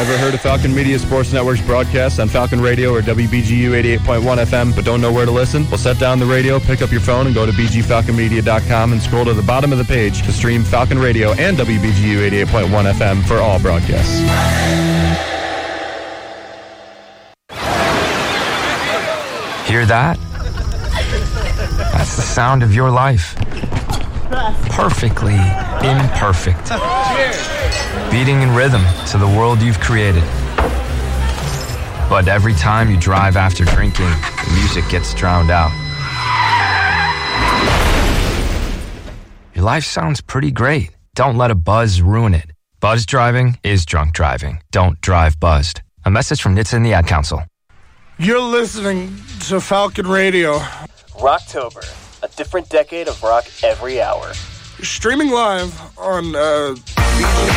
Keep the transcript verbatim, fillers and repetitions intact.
Ever heard of Falcon Media Sports Network's broadcast on Falcon Radio or W B G U eighty-eight point one F M, but don't know where to listen? Well, set down the radio, pick up your phone, and go to b g falcon media dot com and scroll to the bottom of the page to stream Falcon Radio and W B G U eighty-eight point one F M for all broadcasts. Hear that? That's the sound of your life. Perfectly imperfect. Beating in rhythm to the world you've created. But every time you drive after drinking, the music gets drowned out. Your life sounds pretty great. Don't let a buzz ruin it. Buzz driving is drunk driving. Don't drive buzzed. A message from N H T S A and the Ad Council. You're listening to Falcon Radio. Rocktober, a different decade of rock every hour. Streaming live on uh